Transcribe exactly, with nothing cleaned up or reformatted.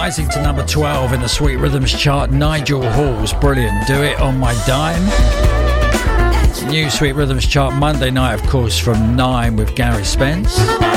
rising to number twelve in the Sweet Rhythms chart. Nigel Hall's brilliant Do It On My Dime. New Sweet Rhythms chart Monday night, of course, from nine with Gary Spence.